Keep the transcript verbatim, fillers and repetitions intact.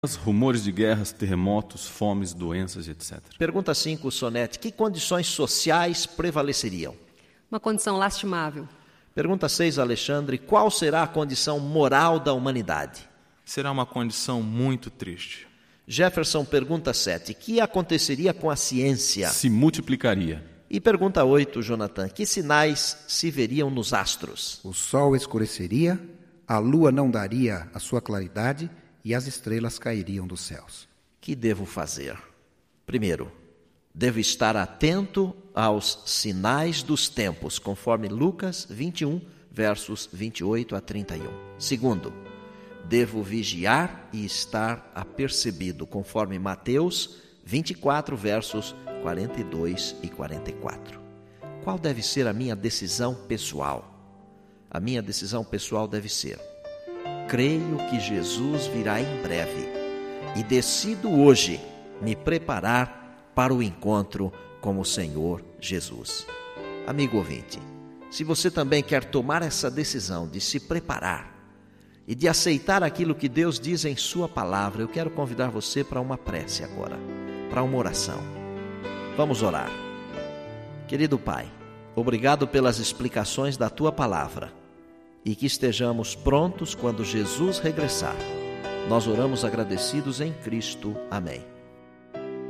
rumores de guerras, terremotos, fomes, doenças, etcétera. Pergunta cinco, Sonete. Que condições sociais prevaleceriam? Uma condição lastimável. Pergunta seis, Alexandre. Qual será a condição moral da humanidade? Será uma condição muito triste. Jefferson, pergunta sete. Que aconteceria com a ciência? Se multiplicaria. E pergunta oito, Jonathan. Que sinais se veriam nos astros? O sol escureceria, a lua não daria a sua claridade e as estrelas cairiam dos céus. Que devo fazer? Primeiro, devo estar atento aos sinais dos tempos, conforme Lucas vinte e um, versos vinte e oito a trinta e um. Segundo, devo vigiar e estar apercebido, conforme Mateus vinte e quatro, versos quarenta e dois e quarenta e quatro. Qual deve ser a minha decisão pessoal? A minha decisão pessoal deve ser: creio que Jesus virá em breve e decido hoje me preparar para o encontro com o Senhor Jesus. Amigo ouvinte, se você também quer tomar essa decisão de se preparar e de aceitar aquilo que Deus diz em sua palavra, eu quero convidar você para uma prece agora, para uma oração. Vamos orar. Querido Pai, obrigado pelas explicações da Tua palavra e que estejamos prontos quando Jesus regressar. Nós oramos agradecidos em Cristo. Amém.